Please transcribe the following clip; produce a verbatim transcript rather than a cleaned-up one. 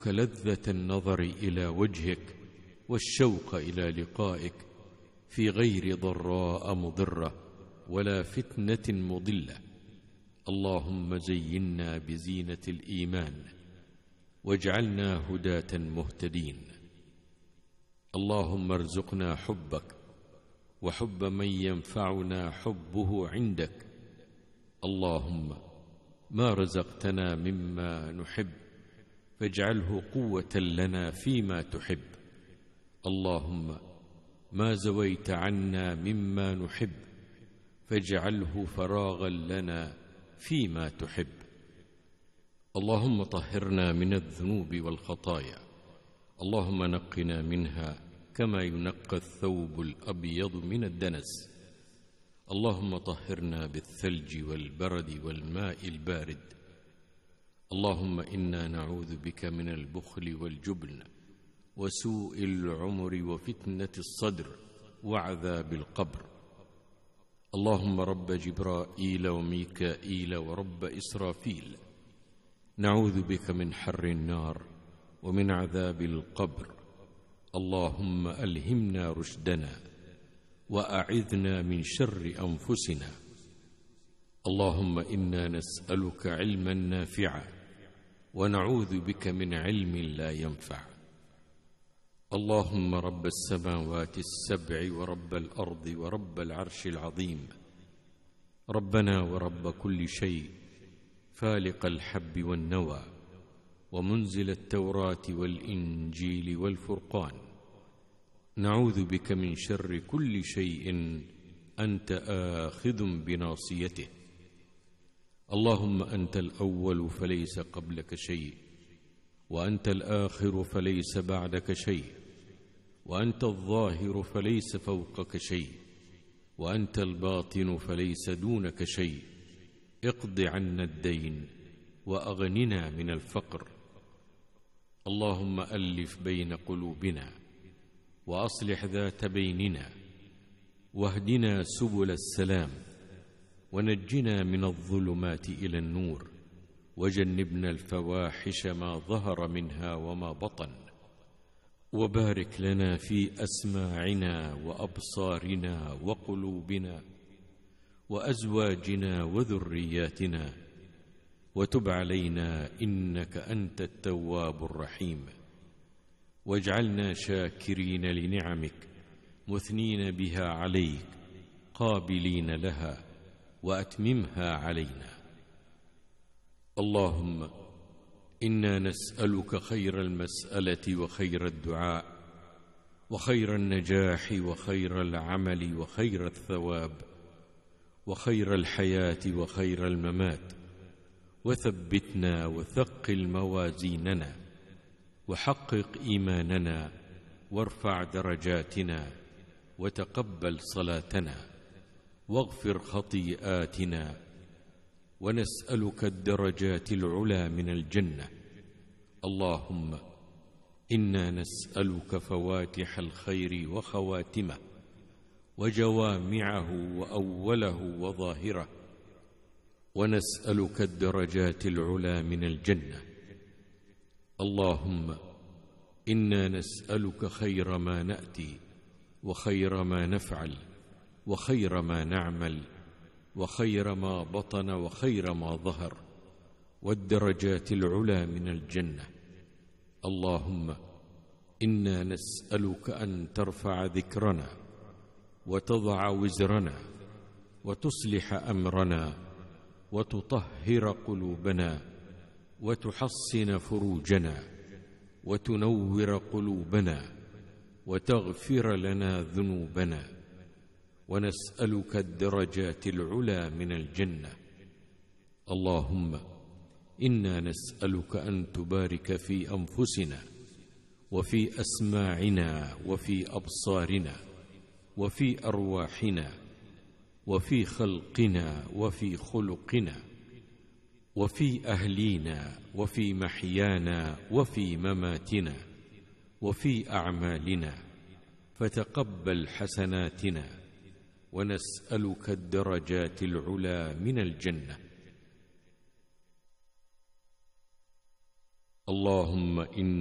لذة النظر إلى وجهك والشوق إلى لقائك في غير ضراء مضرة ولا فتنة مضلة. اللهم زينا بزينة الإيمان واجعلنا هداة مهتدين. اللهم ارزقنا حبك وحب من ينفعنا حبه عندك. اللهم ما رزقتنا مما نحب فاجعله قوة لنا فيما تحب. اللهم ما زويت عنا مما نحب فاجعله فراغا لنا فيما تحب. اللهم طهرنا من الذنوب والخطايا، اللهم نقنا منها كما ينقى الثوب الأبيض من الدنس. اللهم طهرنا بالثلج والبرد والماء البارد. اللهم إنا نعوذ بك من البخل والجبن وسوء العمر وفتنة الصدر وعذاب القبر. اللهم رب جبرائيل وميكائيل ورب إسرافيل، نعوذ بك من حر النار ومن عذاب القبر. اللهم ألهمنا رشدنا وأعذنا من شر أنفسنا. اللهم إنا نسألك علما نافعا ونعوذ بك من علم لا ينفع. اللهم رب السماوات السبع ورب الأرض ورب العرش العظيم، ربنا ورب كل شيء، فالق الحب والنوى ومنزل التوراة والإنجيل والفرقان، نعوذ بك من شر كل شيء أنت آخذ بناصيته. اللهم أنت الأول فليس قبلك شيء، وأنت الآخر فليس بعدك شيء، وأنت الظاهر فليس فوقك شيء، وأنت الباطن فليس دونك شيء. اقض عنا الدين وأغننا من الفقر. اللهم ألف بين قلوبنا وأصلح ذات بيننا، واهدنا سبل السلام، ونجنا من الظلمات إلى النور، وجنبنا الفواحش ما ظهر منها وما بطن. وبارك لنا في أسماعنا وأبصارنا وقلوبنا وأزواجنا وذرياتنا، وتب علينا إنك أنت التواب الرحيم. واجعلنا شاكرين لنعمك مثنين بها عليك قابلين لها، وأتممها علينا. اللهم إنا نسألك خير المسألة وخير الدعاء وخير النجاح وخير العمل وخير الثواب وخير الحياة وخير الممات. وثبتنا وثقل موازيننا وحقق إيماننا وارفع درجاتنا وتقبل صلاتنا واغفر خطيئاتنا. ونسألك الدرجات العلى من الجنة. اللهم إنا نسألك فواتح الخير وخواتمه وجوامعه وأوله وظاهره، ونسألك الدرجات العلى من الجنة. اللهم إنا نسألك خير ما نأتي وخير ما نفعل وخير ما نعمل وخير ما بطن وخير ما ظهر، والدرجات العلى من الجنة. اللهم إنا نسألك أن ترفع ذكرنا وتضع وزرنا وتصلح أمرنا وتطهر قلوبنا وتحصن فروجنا وتنور قلوبنا وتغفر لنا ذنوبنا. ونسألك الدرجات العلى من الجنة. اللهم إنا نسألك أن تبارك في أنفسنا وفي أسماعنا وفي أبصارنا وفي أرواحنا وفي خلقنا وفي خلقنا وفي أهلينا وفي محيانا وفي مماتنا وفي أعمالنا، فتقبل حسناتنا. ونسألك الدرجات العلى من الجنة. اللهم إن